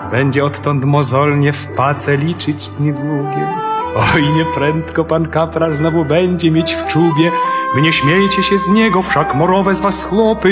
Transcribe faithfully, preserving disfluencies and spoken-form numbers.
będzie odtąd mozolnie w pace liczyć dni długie. Oj, nieprędko pan kapral znowu będzie mieć w czubie. Wy nie śmiejcie się z niego, wszak morowe z was chłopy